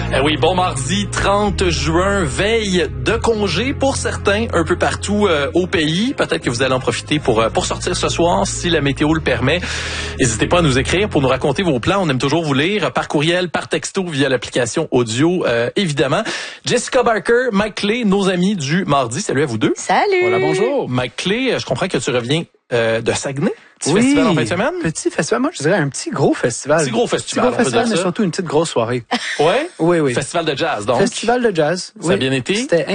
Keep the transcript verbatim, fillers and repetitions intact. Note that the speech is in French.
Eh oui, bon mardi trente juin, veille de congé pour certains un peu partout euh, au pays. Peut-être que vous allez en profiter pour euh, pour sortir ce soir si la météo le permet. N'hésitez pas à nous écrire pour nous raconter vos plans. On aime toujours vous lire par courriel, par texto, via l'application audio, euh, évidemment. Jessica Barker, Mike Clay, nos amis du mardi. Salut à vous deux. Salut. Voilà, bonjour. Mike Clay, je comprends que tu reviens euh, de Saguenay. Petit oui, festival en fin de semaine? Petit festival, moi je dirais un petit gros festival. Petit gros festival, Petit gros festival, mais surtout une petite grosse soirée. Ouais? Oui, oui. Festival de jazz, donc. Festival de jazz. Ça oui. a bien été? C'était